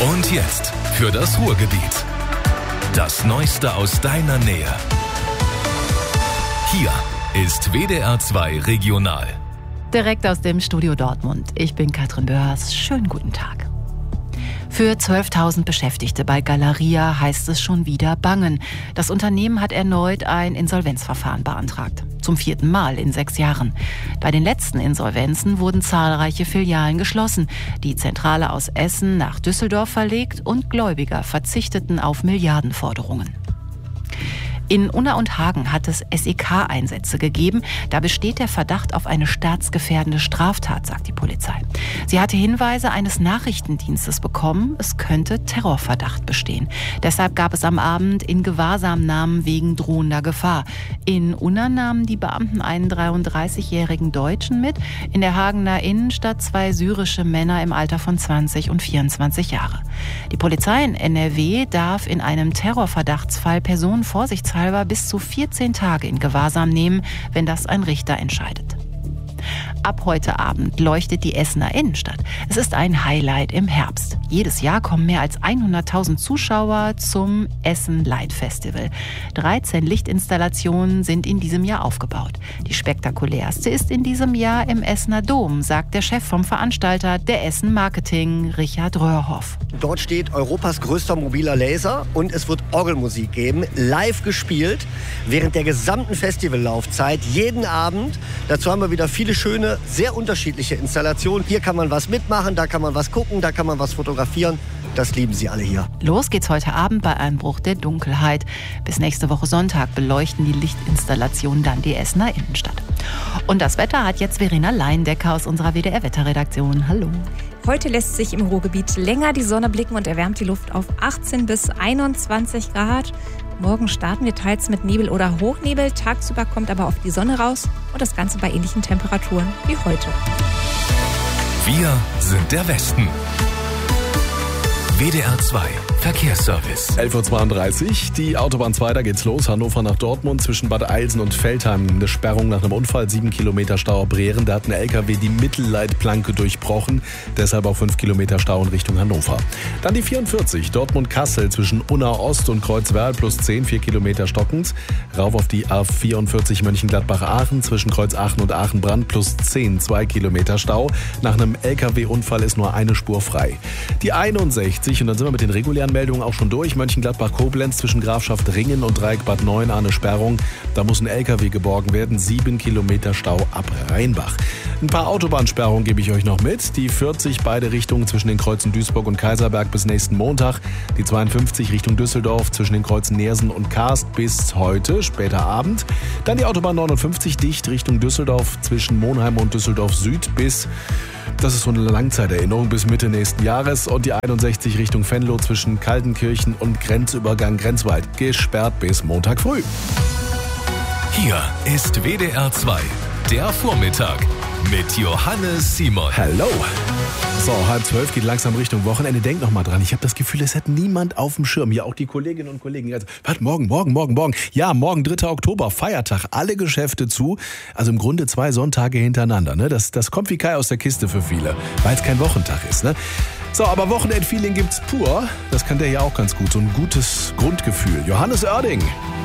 Und jetzt für das Ruhrgebiet. Das Neueste aus deiner Nähe. Hier ist WDR 2 Regional. Direkt aus dem Studio Dortmund. Ich bin Katrin Böhrs. Schönen guten Tag. Für 12.000 Beschäftigte bei Galeria heißt es schon wieder bangen. Das Unternehmen hat erneut ein Insolvenzverfahren beantragt. Zum 4. Mal in 6 Jahren. Bei den letzten Insolvenzen wurden zahlreiche Filialen geschlossen, die Zentrale aus Essen nach Düsseldorf verlegt und Gläubiger verzichteten auf Milliardenforderungen. In Unna und Hagen hat es SEK-Einsätze gegeben. Da besteht der Verdacht auf eine staatsgefährdende Straftat, sagt die Polizei. Sie hatte Hinweise eines Nachrichtendienstes bekommen, es könnte Terrorverdacht bestehen. Deshalb gab es am Abend in Gewahrsamnahmen wegen drohender Gefahr. In Unna nahmen die Beamten einen 33-jährigen Deutschen mit, in der Hagener Innenstadt 2 syrische Männer im Alter von 20 und 24 Jahre. Die Polizei in NRW darf in einem Terrorverdachtsfall Personen vorsichtshalber bis zu 14 Tage in Gewahrsam nehmen, wenn das ein Richter entscheidet. Ab heute Abend leuchtet die Essener Innenstadt. Es ist ein Highlight im Herbst. Jedes Jahr kommen mehr als 100.000 Zuschauer zum Essen Light Festival. 13 Lichtinstallationen sind in diesem Jahr aufgebaut. Die spektakulärste ist in diesem Jahr im Essener Dom, sagt der Chef vom Veranstalter der Essen Marketing, Richard Röhrhoff. Dort steht Europas größter mobiler Laser und es wird Orgelmusik geben, live gespielt, während der gesamten Festivallaufzeit, jeden Abend. Dazu haben wir wieder viele schöne, sehr unterschiedliche Installationen. Hier kann man was mitmachen, da kann man was gucken, da kann man was fotografieren. Das lieben sie alle hier. Los geht's heute Abend bei Einbruch der Dunkelheit. Bis nächste Woche Sonntag beleuchten die Lichtinstallationen dann die Essener Innenstadt. Und das Wetter hat jetzt Verena Leindecker aus unserer WDR-Wetterredaktion. Hallo. Heute lässt sich im Ruhrgebiet länger die Sonne blicken und erwärmt die Luft auf 18 bis 21 Grad. Morgen starten wir teils mit Nebel oder Hochnebel. Tagsüber kommt aber oft die Sonne raus und das Ganze bei ähnlichen Temperaturen wie heute. Wir sind der Westen. WDR 2 Verkehrsservice. 11.32 Uhr, die Autobahn 2, da geht's los. Hannover nach Dortmund, zwischen Bad Eilsen und Veltheim. Eine Sperrung nach einem Unfall, 7 Kilometer Stau Brehren. Da hat ein LKW die Mittelleitplanke durchbrochen. Deshalb auch 5 Kilometer Stau in Richtung Hannover. Dann die 44, Dortmund-Kassel, zwischen Unna Ost und Kreuzwerl, plus 10, 4 Kilometer stockend. Rauf auf die A44 Mönchengladbach-Aachen, zwischen Kreuzaachen und Aachen-Brand, plus 10, 2 Kilometer Stau. Nach einem LKW-Unfall ist nur eine Spur frei. Die 61, und dann sind wir mit den regulären Meldungen auch schon durch. Mönchengladbach-Koblenz zwischen Grafschaft Ringen und Dreieck Bad Neuenahr eine Sperrung. Da muss ein LKW geborgen werden. 7 Kilometer Stau ab Rheinbach. Ein paar Autobahnsperrungen gebe ich euch noch mit. Die 40 beide Richtungen zwischen den Kreuzen Duisburg und Kaiserberg bis nächsten Montag. Die 52 Richtung Düsseldorf zwischen den Kreuzen Neersen und Karst bis heute, später Abend. Dann die Autobahn 59 dicht Richtung Düsseldorf zwischen Monheim und Düsseldorf Süd bis... Das ist so eine Langzeiterinnerung bis Mitte nächsten Jahres. Und die 61 Richtung Venlo zwischen Kaltenkirchen und Grenzübergang Grenzwald gesperrt bis Montag früh. Hier ist WDR 2, der Vormittag mit Johannes Simon. Hallo. So, 11:30 geht langsam Richtung Wochenende. Denk noch mal dran. Ich habe das Gefühl, es hat niemand auf dem Schirm. Ja, auch die Kolleginnen und Kollegen. Also, was, morgen? Ja, morgen, 3. Oktober, Feiertag. Alle Geschäfte zu. Also im Grunde 2 Sonntage hintereinander. Ne? Das kommt wie Kai aus der Kiste für viele, weil es kein Wochentag ist. Ne? So, aber Wochenendfeeling gibt's pur. Das kann der hier auch ganz gut. So ein gutes Grundgefühl. Johannes Oerding.